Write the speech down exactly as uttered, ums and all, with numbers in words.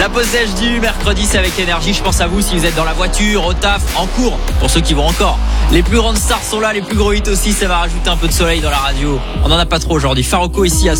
La pause sèche du mercredi, c'est avec énergie. Je pense à vous si vous êtes dans la voiture, au taf, en cours, pour ceux qui vont encore. Les plus grandes stars sont là, les plus gros hits aussi, ça va rajouter un peu de soleil dans la radio. On en a pas trop aujourd'hui. Faroko ici à